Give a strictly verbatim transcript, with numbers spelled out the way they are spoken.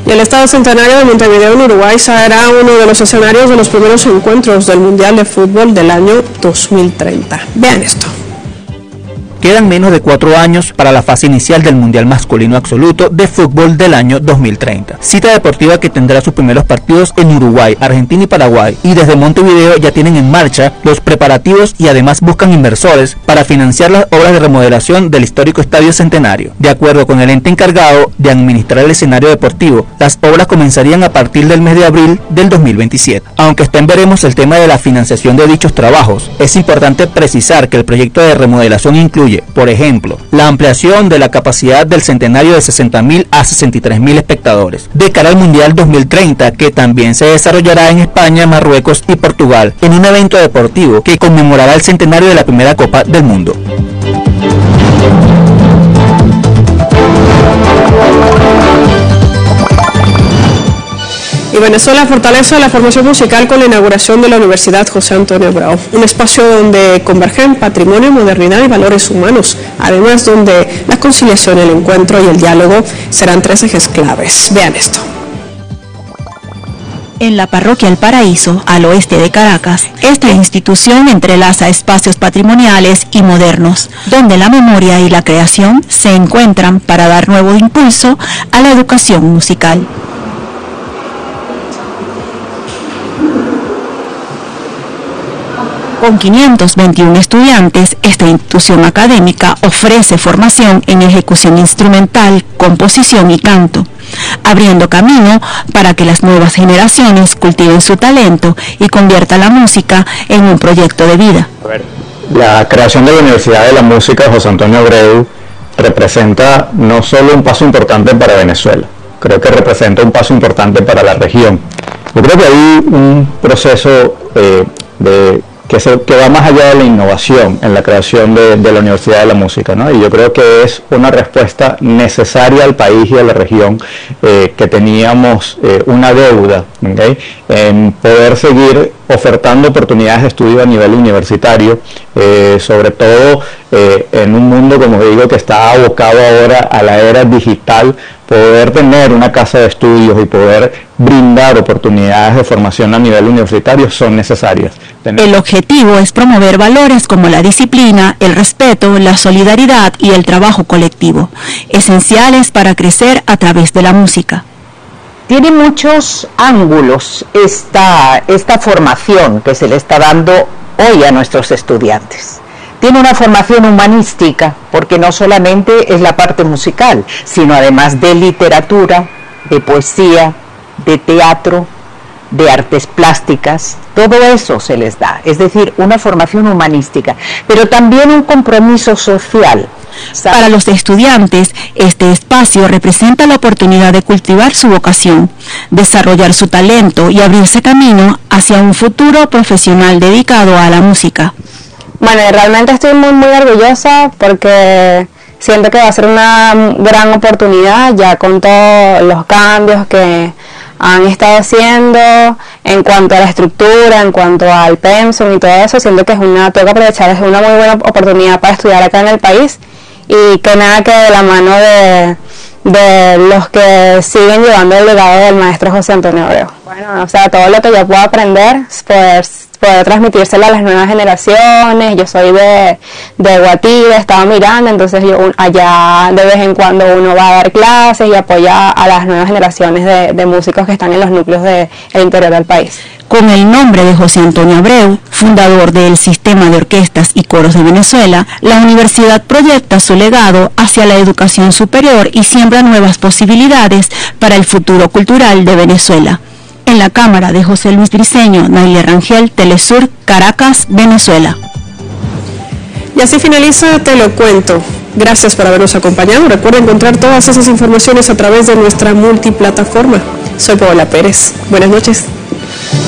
Y el Estadio Centenario de Montevideo en Uruguay será uno de los escenarios de los primeros encuentros del Mundial de Fútbol del año dos mil treinta. Vean esto. Quedan menos de cuatro años para la fase inicial del Mundial Masculino Absoluto de Fútbol del año dos mil treinta. Cita deportiva que tendrá sus primeros partidos en Uruguay, Argentina y Paraguay, y desde Montevideo ya tienen en marcha los preparativos y además buscan inversores para financiar las obras de remodelación del histórico Estadio Centenario. De acuerdo con el ente encargado de administrar el escenario deportivo, las obras comenzarían a partir del mes de abril del dos mil veintisiete. Aunque está en veremos el tema de la financiación de dichos trabajos, es importante precisar que el proyecto de remodelación incluye, por ejemplo, la ampliación de la capacidad del Centenario de sesenta mil a sesenta y tres mil espectadores, de cara al Mundial dos mil treinta, que también se desarrollará en España, Marruecos y Portugal, en un evento deportivo que conmemorará el centenario de la primera Copa del Mundo. Y Venezuela fortalece la formación musical con la inauguración de la Universidad José Antonio Abreu, un espacio donde convergen patrimonio, modernidad y valores humanos, además donde la conciliación, el encuentro y el diálogo serán tres ejes claves. Vean esto. En la parroquia El Paraíso, al oeste de Caracas, esta institución entrelaza espacios patrimoniales y modernos, donde la memoria y la creación se encuentran para dar nuevo impulso a la educación musical. Con quinientos veintiuno estudiantes, esta institución académica ofrece formación en ejecución instrumental, composición y canto, abriendo camino para que las nuevas generaciones cultiven su talento y conviertan la música en un proyecto de vida. A ver, la creación de la Universidad de la Música José Antonio Abreu representa no solo un paso importante para Venezuela, creo que representa un paso importante para la región. Yo creo que hay un proceso eh, de Que, se, que va más allá de la innovación en la creación de, de la Universidad de la Música, ¿no? Y yo creo que es una respuesta necesaria al país y a la región, eh, que teníamos eh, una deuda, ¿okay?, en poder seguir ofertando oportunidades de estudio a nivel universitario, eh, sobre todo eh, en un mundo, como digo, que está abocado ahora a la era digital. Poder tener una casa de estudios y poder brindar oportunidades de formación a nivel universitario son necesarias. El objetivo es promover valores como la disciplina, el respeto, la solidaridad y el trabajo colectivo, esenciales para crecer a través de la música. Tiene muchos ángulos esta, esta formación que se le está dando hoy a nuestros estudiantes. Tiene una formación humanística, porque no solamente es la parte musical, sino además de literatura, de poesía, de teatro, de artes plásticas, todo eso se les da, es decir, una formación humanística, pero también un compromiso social. Para los estudiantes, este espacio representa la oportunidad de cultivar su vocación, desarrollar su talento y abrirse camino hacia un futuro profesional dedicado a la música. Bueno, realmente estoy muy muy orgullosa porque siento que va a ser una gran oportunidad ya con todos los cambios que han estado haciendo en cuanto a la estructura, en cuanto al pensum y todo eso. Siento que es una, tengo que aprovechar, es una muy buena oportunidad para estudiar acá en el país y que nada que de la mano de, de los que siguen llevando el legado del maestro José Antonio Abreu. Bueno, o sea, todo lo que yo puedo aprender, pues poder transmitírselo a las nuevas generaciones. Yo soy de, de Guatire, estaba Miranda, entonces yo allá de vez en cuando uno va a dar clases y apoya a las nuevas generaciones de, de músicos que están en los núcleos del interior del país. Con el nombre de José Antonio Abreu, fundador del Sistema de Orquestas y Coros de Venezuela, la universidad proyecta su legado hacia la educación superior y siembra nuevas posibilidades para el futuro cultural de Venezuela. En la cámara de José Luis Briceño, Nayli Rangel, Telesur, Caracas, Venezuela. Y así finaliza Te lo cuento. Gracias por habernos acompañado. Recuerda encontrar todas esas informaciones a través de nuestra multiplataforma. Soy Paola Pérez. Buenas noches.